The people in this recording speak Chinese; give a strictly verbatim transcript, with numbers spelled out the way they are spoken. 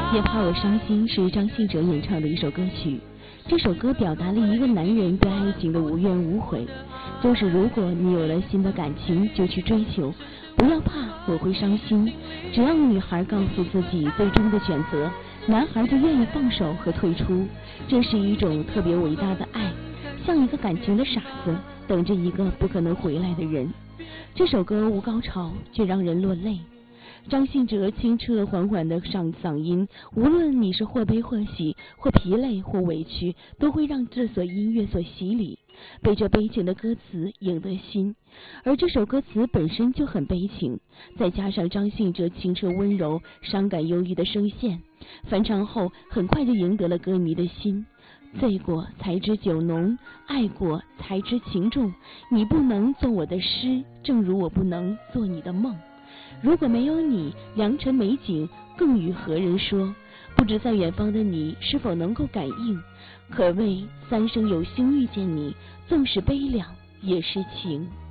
别怕我伤心是张信哲演唱的一首歌曲。这首歌表达了一个男人对爱情的无怨无悔，就是如果你有了新的感情就去追求，不要怕我会伤心，只要女孩告诉自己最终的选择，男孩就愿意放手和退出。这是一种特别伟大的爱，像一个感情的傻子等着一个不可能回来的人。这首歌无高潮却让人落泪，张信哲清澈缓缓的上嗓音，无论你是或悲或喜，或疲累或委屈，都会让这首音乐所洗礼，被这悲情的歌词赢得心。而这首歌词本身就很悲情，再加上张信哲清澈温柔、伤感忧郁的声线，翻唱后很快就赢得了歌迷的心。醉过才知酒浓，爱过才知情重，你不能做我的诗，正如我不能做你的梦。如果没有你，良辰美景更与何人说？不知在远方的你是否能够感应？可谓三生有幸遇见你，纵使悲凉也是情。